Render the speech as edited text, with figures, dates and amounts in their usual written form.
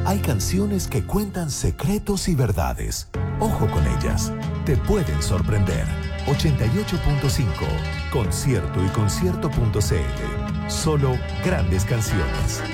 Hay canciones que cuentan secretos y verdades. Ojo con ellas. Te pueden sorprender. 88.5. Concierto y concierto.cl. Solo grandes canciones.